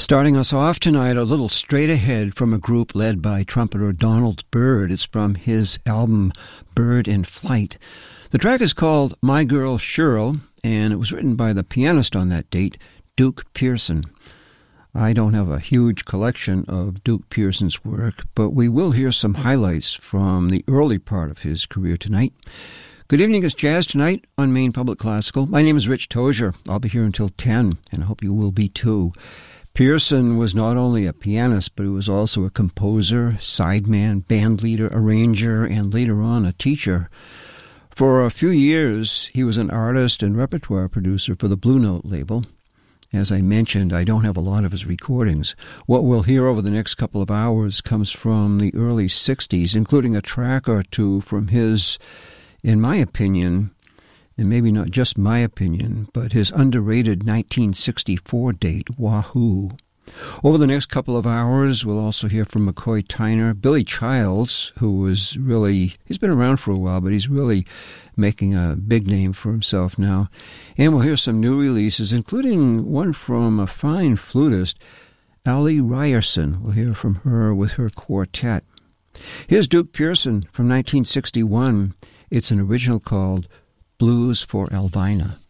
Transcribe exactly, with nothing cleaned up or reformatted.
Starting us off tonight, a little straight ahead from a group led by trumpeter Donald Byrd. It's from his album Bird in Flight. The track is called My Girl Cheryl, and it was written by the pianist on that date, Duke Pearson. I don't have a huge collection of Duke Pearson's work, but we will hear some highlights from the early part of his career tonight. Good evening, it's Jazz Tonight on Maine Public Classical. My name is Rich Tozier. I'll be here until ten, and I hope you will be too. Pearson was not only a pianist, but he was also a composer, sideman, bandleader, arranger, and later on a teacher. For a few years, he was an artist and repertoire producer for the Blue Note label. As I mentioned, I don't have a lot of his recordings. What we'll hear over the next couple of hours comes from the early sixties, including a track or two from his, in my opinion, and maybe not just my opinion, but his underrated nineteen sixty-four date, Wahoo. Over the next couple of hours, we'll also hear from McCoy Tyner, Billy Childs, who was really, he's been around for a while, but he's really making a big name for himself now. And we'll hear some new releases, including one from a fine flutist, Ali Ryerson. We'll hear from her with her quartet. Here's Duke Pearson from nineteen sixty-one. It's an original called Blues for Elvina.